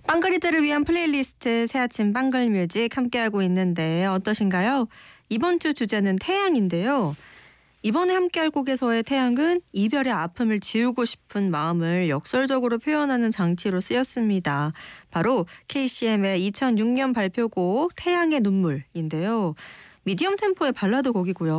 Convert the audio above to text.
빵그리들을 위한 플레이리스트 새아침 빵글뮤직 함께하고 있는데 어떠신가요? 이번 주 주제는 태양인데요. 이번에 함께할 곡에서의 태양은 이별의 아픔을 지우고 싶은 마음을 역설적으로 표현하는 장치로 쓰였습니다. 바로 KCM의 2006년 발표곡 태양의 눈물인데요. 미디엄 템포의 발라드 곡이고요.